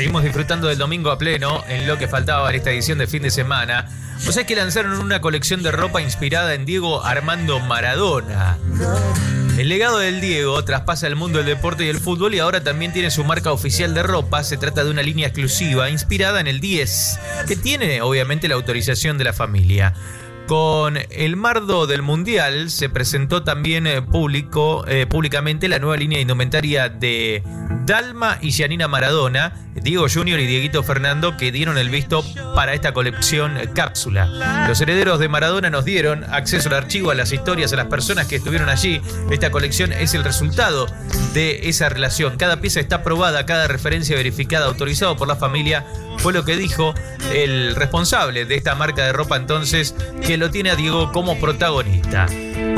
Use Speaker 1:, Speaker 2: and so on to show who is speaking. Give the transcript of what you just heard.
Speaker 1: Seguimos disfrutando del domingo a pleno en lo que faltaba en esta edición de fin de semana. O sea, que lanzaron una colección de ropa inspirada en Diego Armando Maradona. El legado del Diego traspasa el mundo del deporte y el fútbol y ahora también tiene su marca oficial de ropa. Se trata de una línea exclusiva inspirada en el 10, que tiene obviamente la autorización de la familia. Con el mardo del Mundial se presentó también públicamente la nueva línea de indumentaria de Dalma y Giannina Maradona, Diego Junior y Dieguito Fernando, que dieron el visto para esta colección cápsula. Los herederos de Maradona nos dieron acceso al archivo, a las historias, a las personas que estuvieron allí. Esta colección es el resultado de esa relación. Cada pieza está aprobada, cada referencia verificada, autorizado por la familia. Fue lo que dijo el responsable de esta marca de ropa entonces, que lo tiene a Diego como protagonista.